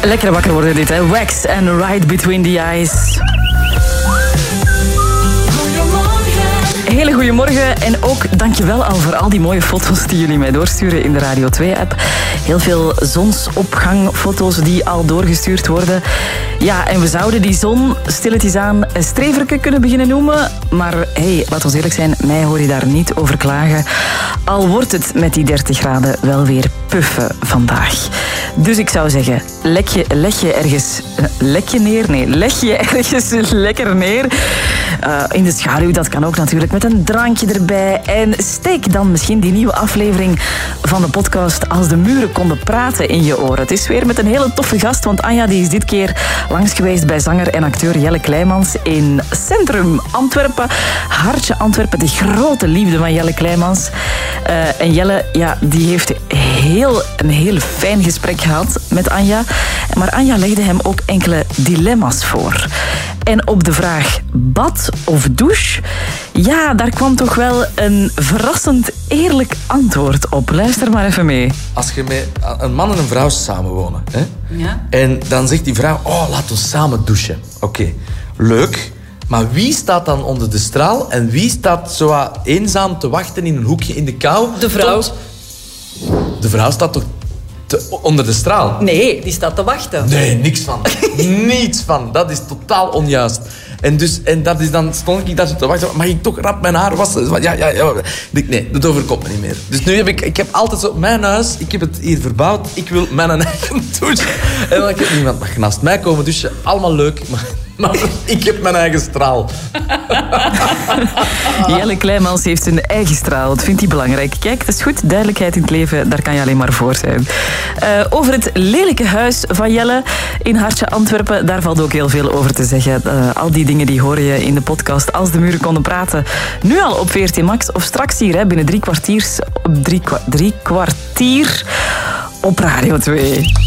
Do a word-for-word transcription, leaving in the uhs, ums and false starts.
Lekker wakker worden dit, hè. Wax and Right Between the Eyes. Hele goedemorgen en ook dankjewel al voor al die mooie foto's die jullie mij doorsturen in de Radio twee-app. Heel veel zonsopgangfoto's die al doorgestuurd worden. Ja, en we zouden die zon stilletjes aan een streverke kunnen beginnen noemen. Maar hey, laat ons eerlijk zijn, mij hoor je daar niet over klagen. Al wordt het met die dertig graden wel weer puffen vandaag. Dus ik zou zeggen, leg je, leg je ergens... Leg je neer? Nee, leg je ergens lekker neer. Uh, in de schaduw, dat kan ook natuurlijk met een drankje erbij. En steek dan misschien die nieuwe aflevering van de podcast Als de muren konden praten in je oren. Het is weer met een hele toffe gast, want Anja die is dit keer langs geweest bij zanger en acteur Jelle Kleijmans in Centrum Antwerpen. Hartje Antwerpen, de grote liefde van Jelle Kleijmans. Uh, en Jelle, ja, die heeft heel, een heel fijn gesprek gehad met Anja. Maar Anja legde hem ook enkele dilemma's voor. En op de vraag bad of douche, ja, daar kwam toch wel een verrassend eerlijk antwoord op. Luister maar even mee. Als je met een man en een vrouw samenwonen, hè? Ja. En dan zegt die vrouw, oh, laat ons samen douchen. Oké, okay. Leuk. Maar wie staat dan onder de straal en wie staat zo wat eenzaam te wachten in een hoekje in de kou? De vrouw. Tot... De vrouw staat toch te... onder de straal? Nee, die staat te wachten. Nee, niks van. Niets van. Dat is totaal onjuist. En, dus, en dat is dan stond ik daar zo te wachten. Mag ik toch rap mijn haar wassen? Ja, ja, ja. Nee, dat overkomt me niet meer. Dus nu heb ik... Ik heb altijd zo... Mijn huis, ik heb het hier verbouwd. Ik wil mijn eigen douche. En dan heb niemand mag naast mij komen douchen. Allemaal leuk, maar... Maar ik heb mijn eigen straal. Jelle Kleijmans heeft zijn eigen straal. Dat vindt hij belangrijk. Kijk, dat is goed. Duidelijkheid in het leven, daar kan je alleen maar voor zijn. Uh, over het lelijke huis van Jelle in Hartje Antwerpen, daar valt ook heel veel over te zeggen. Uh, al die dingen die hoor je in de podcast Als de muren konden praten. Nu al op V R T Max of straks hier hè, binnen drie kwartiers, drie, drie kwartier op Radio twee.